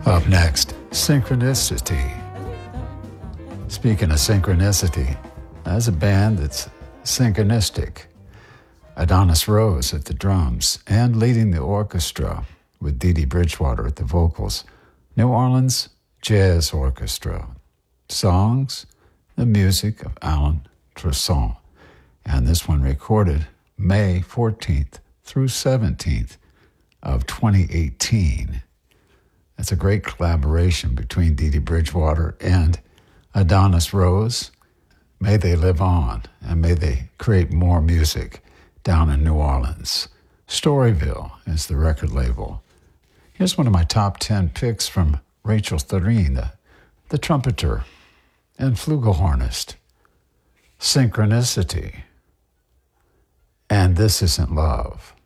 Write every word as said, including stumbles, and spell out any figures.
Up next, Synchronicity. Speaking of synchronicity, as a band that's synchronistic, Adonis Rose at the drums and leading the orchestra with Dee Dee Bridgewater at the vocals, New Orleans Jazz Orchestra. Songs, the music of Alan Tresson. And this one recorded May fourteenth through seventeenth of twenty eighteen. It's a great collaboration between Dee Dee Bridgewater and Adonis Rose. May they live on, and may they create more music down in New Orleans. Storyville is the record label. Here's one of my top ten picks from Rachel Therine, the, the trumpeter and flugelhornist. Synchronicity. And This Isn't Love.